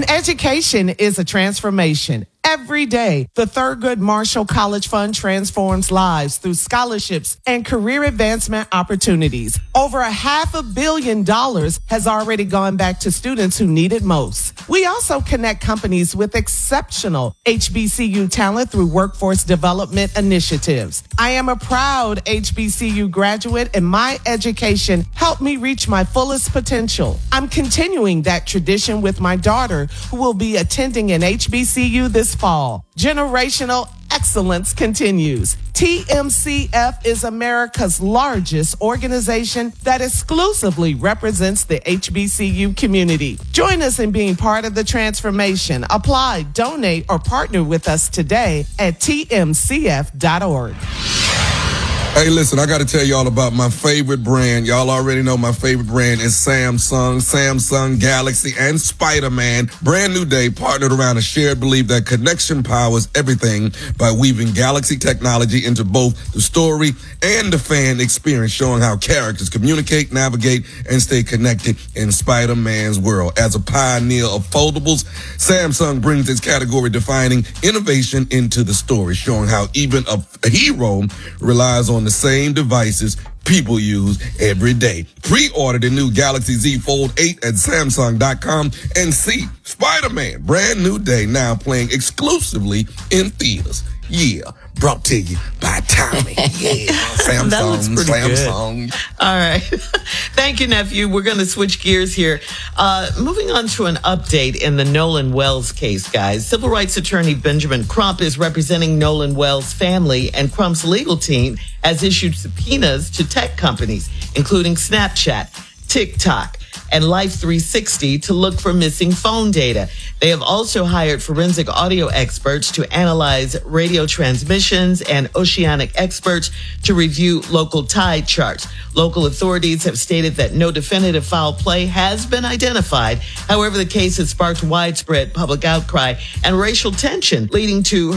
And education is a transformation. Every day, the Thurgood Marshall College Fund transforms lives through scholarships and career advancement opportunities. Over $500 million has already gone back to students who need it most. We also connect companies with exceptional HBCU talent through workforce development initiatives. I am a proud HBCU graduate, and my education helped me reach my fullest potential. I'm continuing that tradition with my daughter, who will be attending an HBCU this fall. Generational excellence continues. TMCF is America's largest organization that exclusively represents the HBCU community. Join us in being part of the transformation. Apply, donate, or partner with us today at tmcf.org. Hey, listen, I got to tell y'all about my favorite brand. Y'all already know my favorite brand is Samsung, Samsung Galaxy, and Spider-Man. Brand new day partnered around a shared belief that connection powers everything by weaving Galaxy technology into both the story and the fan experience, showing how characters communicate, navigate, and stay connected in Spider-Man's world. As a pioneer of foldables, Samsung brings its category-defining innovation into the story, showing how even a hero relies on the same devices people use every day. Pre-order the new Galaxy Z Fold 8 at Samsung.com and see Spider-Man, brand new day, now playing exclusively in theaters. Yeah, brought to you by Tommy. Yeah, Samsung. That looks pretty Samsung. good. All right. Thank you, nephew. We're going to switch gears here. Moving on to an update in the Nolan Wells case, guys. Civil rights attorney Benjamin Crump is representing Nolan Wells' family, and Crump's legal team has issued subpoenas to tech companies, including Snapchat, TikTok, and Life 360 to look for missing phone data. They have also hired forensic audio experts to analyze radio transmissions and oceanic experts to review local tide charts. Local authorities have stated that no definitive foul play has been identified. However, the case has sparked widespread public outcry and racial tension, leading to